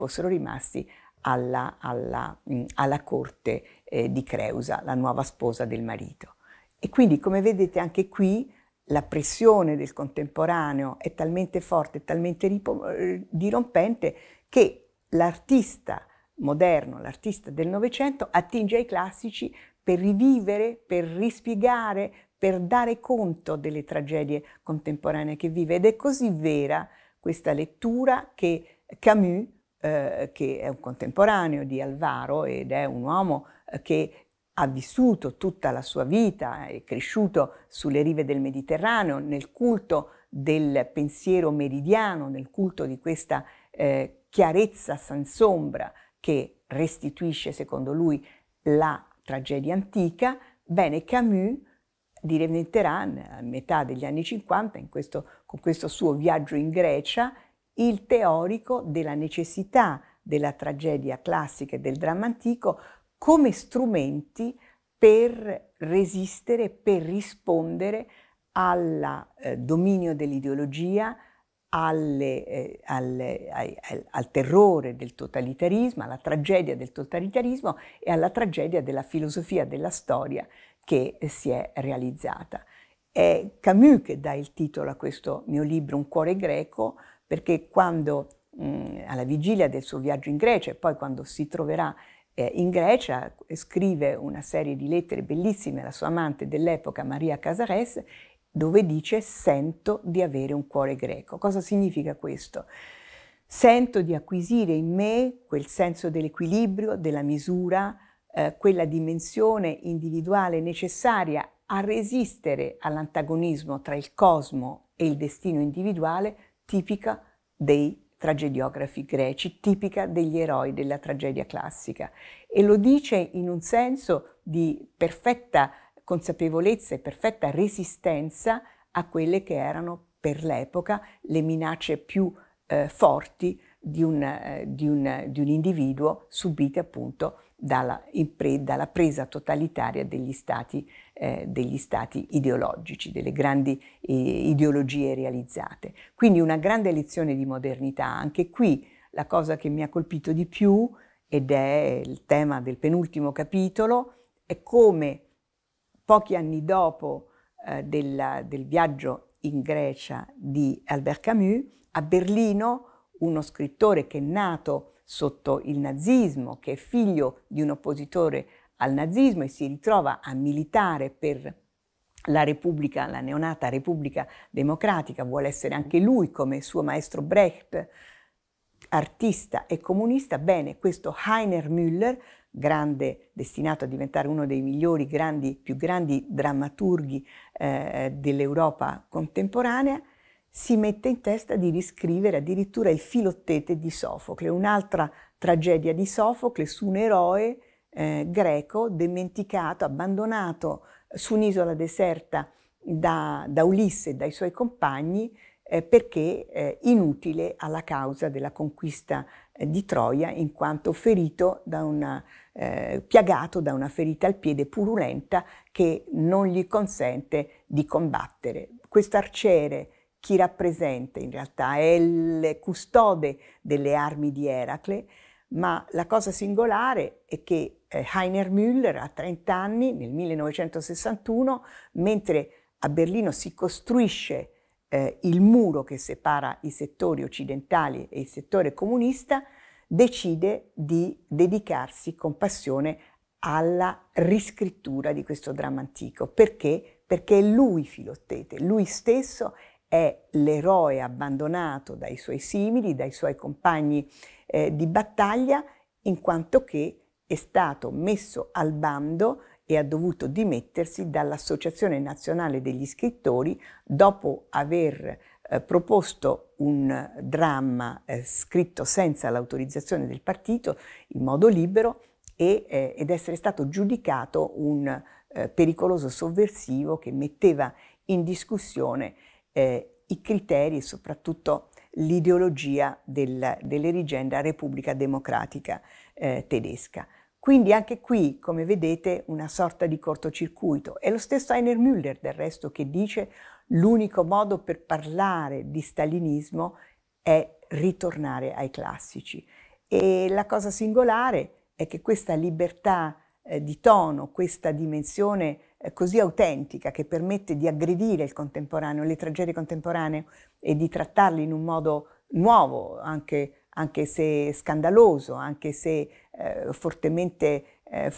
fossero rimasti alla corte di Creusa, la nuova sposa del marito. E quindi, come vedete, anche qui la pressione del contemporaneo è talmente forte, talmente dirompente, che l'artista moderno, l'artista del Novecento, attinge ai classici per rivivere, per rispiegare, per dare conto delle tragedie contemporanee che vive. Ed è così vera questa lettura che Camus, che è un contemporaneo di Alvaro ed è un uomo che ha vissuto tutta la sua vita, è cresciuto sulle rive del Mediterraneo, nel culto del pensiero meridiano, nel culto di questa chiarezza senza ombra che restituisce, secondo lui, la tragedia antica. Bene, Camus diventerà a metà degli anni 50, con questo suo viaggio in Grecia, il teorico della necessità della tragedia classica e del dramma antico come strumenti per resistere, per rispondere al dominio dell'ideologia, al terrore del totalitarismo, alla tragedia del totalitarismo e alla tragedia della filosofia della storia che si è realizzata. È Camus che dà il titolo a questo mio libro, Un cuore greco, perché quando alla vigilia del suo viaggio in Grecia e poi quando si troverà in Grecia, scrive una serie di lettere bellissime alla sua amante dell'epoca, Maria Casares, dove dice: sento di avere un cuore greco. Cosa significa questo? Sento di acquisire in me quel senso dell'equilibrio, della misura, quella dimensione individuale necessaria a resistere all'antagonismo tra il cosmo e il destino individuale, tipica dei tragediografi greci, tipica degli eroi della tragedia classica. E lo dice in un senso di perfetta consapevolezza e perfetta resistenza a quelle che erano per l'epoca le minacce più forti di un individuo subite appunto dalla presa totalitaria degli stati ideologici, delle grandi ideologie realizzate. Quindi una grande lezione di modernità. Anche qui la cosa che mi ha colpito di più, ed è il tema del penultimo capitolo, è come pochi anni dopo del viaggio in Grecia di Albert Camus, a Berlino uno scrittore che è nato sotto il nazismo, che è figlio di un oppositore al nazismo e si ritrova a militare per la Repubblica, la neonata Repubblica Democratica, vuole essere anche lui, come suo maestro Brecht, artista e comunista. Bene, questo Heiner Müller, destinato a diventare uno dei più grandi drammaturghi dell'Europa contemporanea, si mette in testa di riscrivere addirittura il Filottete di Sofocle, un'altra tragedia di Sofocle su un eroe greco dimenticato, abbandonato su un'isola deserta da Ulisse e dai suoi compagni perché inutile alla causa della conquista di Troia, in quanto piagato da una ferita al piede purulenta che non gli consente di combattere. Quest'arciere, chi rappresenta? In realtà è il custode delle armi di Eracle, ma la cosa singolare è che Heiner Müller a 30 anni, nel 1961, mentre a Berlino si costruisce il muro che separa i settori occidentali e il settore comunista, decide di dedicarsi con passione alla riscrittura di questo dramma antico. Perché? Perché è lui Filottete, lui stesso è l'eroe abbandonato dai suoi simili, dai suoi compagni di battaglia, in quanto che è stato messo al bando e ha dovuto dimettersi dall'Associazione Nazionale degli Scrittori dopo aver proposto un dramma scritto senza l'autorizzazione del partito, in modo libero, ed essere stato giudicato un pericoloso sovversivo che metteva in discussione i criteri e soprattutto l'ideologia dell'erigenda Repubblica Democratica tedesca. Quindi anche qui, come vedete, una sorta di cortocircuito. È lo stesso Heiner Müller, del resto, che dice: l'unico modo per parlare di stalinismo è ritornare ai classici. E la cosa singolare è che questa libertà di tono, questa dimensione così autentica che permette di aggredire il contemporaneo, le tragedie contemporanee e di trattarli in un modo nuovo, anche se scandaloso, anche se fortemente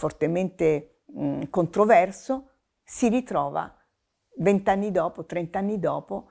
controverso, si ritrova 20 anni dopo, 30 anni dopo,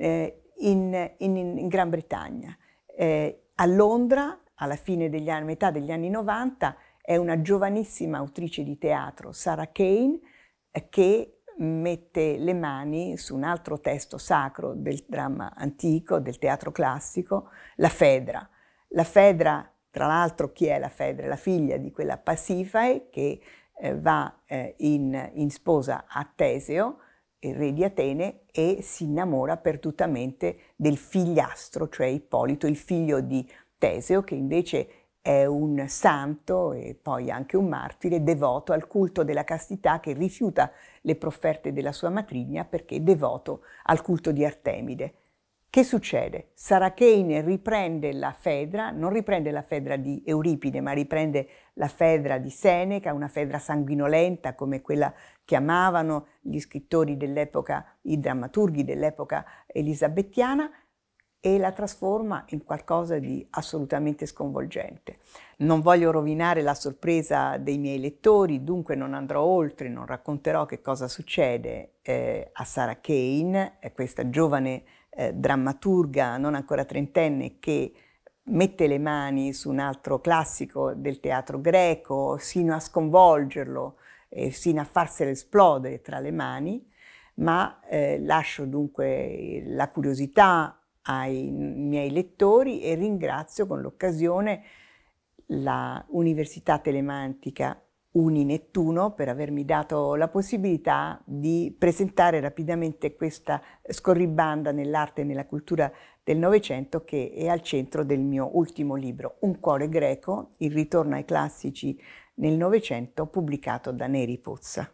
in Gran Bretagna. A Londra, alla fine metà degli anni 90, è una giovanissima autrice di teatro, Sarah Kane, che mette le mani su un altro testo sacro del dramma antico, del teatro classico, La Fedra. La Fedra, tra l'altro, chi è la Fedra? La figlia di quella Pasifae che va in sposa a Teseo, il re di Atene, e si innamora perdutamente del figliastro, cioè Ippolito, il figlio di Teseo, che invece è un santo e poi anche un martire devoto al culto della castità, che rifiuta le profferte della sua matrigna perché è devoto al culto di Artemide. Che succede? Sarah Kane riprende la Fedra, non riprende la Fedra di Euripide, ma riprende la Fedra di Seneca, una Fedra sanguinolenta come quella che amavano gli scrittori dell'epoca, i drammaturghi dell'epoca elisabettiana, e la trasforma in qualcosa di assolutamente sconvolgente. Non voglio rovinare la sorpresa dei miei lettori, dunque non andrò oltre, non racconterò che cosa succede a Sarah Kane, questa giovane drammaturga non ancora trentenne che mette le mani su un altro classico del teatro greco sino a sconvolgerlo, sino a farselo esplodere tra le mani, ma lascio dunque la curiosità ai miei lettori e ringrazio con l'occasione la Università Telematica Uni-Nettuno per avermi dato la possibilità di presentare rapidamente questa scorribanda nell'arte e nella cultura del Novecento, che è al centro del mio ultimo libro, Un cuore greco, il ritorno ai classici nel Novecento, pubblicato da Neri Pozza.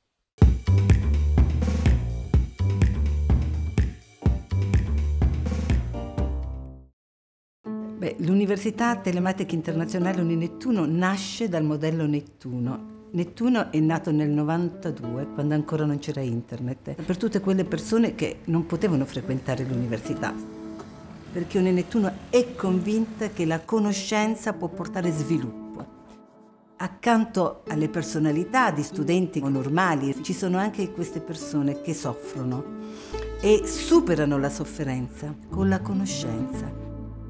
L'Università Telematica Internazionale Uni-Nettuno nasce dal modello Nettuno. Nettuno è nato nel 92, quando ancora non c'era internet, per tutte quelle persone che non potevano frequentare l'università. Perché Uni-Nettuno è convinta che la conoscenza può portare sviluppo. Accanto alle personalità di studenti normali ci sono anche queste persone che soffrono e superano la sofferenza con la conoscenza.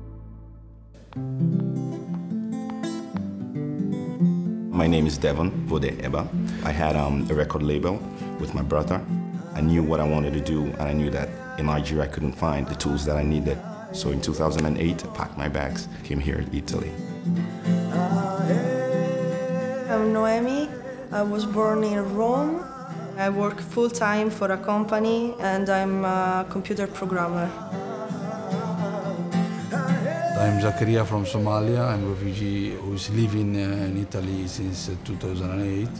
My name is Devon Vode Eba. I had a record label with my brother. I knew what I wanted to do, and I knew that in Nigeria I couldn't find the tools that I needed. So in 2008, I packed my bags, came here to Italy. I'm Noemi. I was born in Rome. I work full-time for a company, and I'm a computer programmer. I'm Zakaria from Somalia. I'm a refugee who is living in Italy since 2008.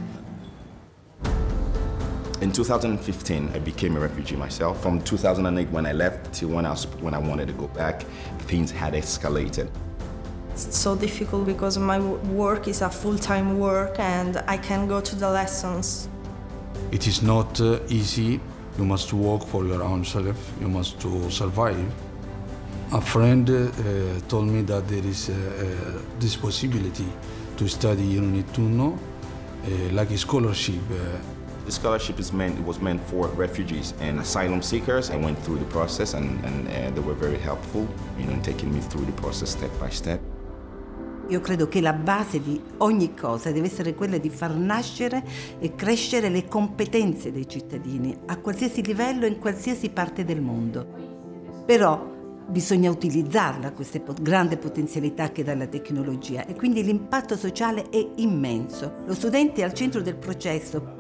In 2015, I became a refugee myself. From 2008, when I left, till when I wanted to go back, things had escalated. It's so difficult because my work is a full-time work and I can go to the lessons. It is not easy. You must work for your own self. You must to survive. A friend told me that there is this possibility to study in Uni-Nettuno, like a scholarship. The scholarship was meant for refugees and asylum seekers. I went through the process and they were very helpful, in taking me through the process step by step. Io credo che la base di ogni cosa deve essere quella di far nascere e crescere le competenze dei cittadini a qualsiasi livello e in qualsiasi parte del mondo. Però bisogna utilizzarla, questa grande potenzialità che dà la tecnologia, e quindi l'impatto sociale è immenso. Lo studente è al centro del processo.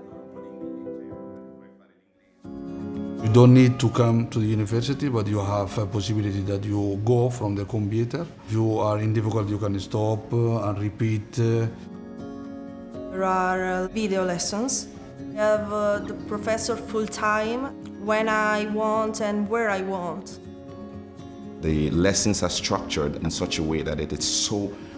You don't need to come to the university, but you have a possibility that you go from the computer. If you are in difficulty, you can stop and repeat. There are video lessons. I have the professor full-time when I want and where I want. The lessons are structured in such a way that it is so